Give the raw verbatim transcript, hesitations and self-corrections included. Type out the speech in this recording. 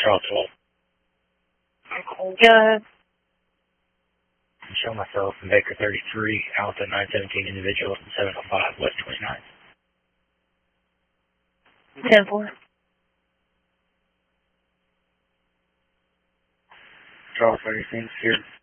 Charles twelve. Good. Show myself in Baker thirty-three, Alpha nine seventeen individual, seven oh five, West twenty-nine. ten four. Charles thirty-six here.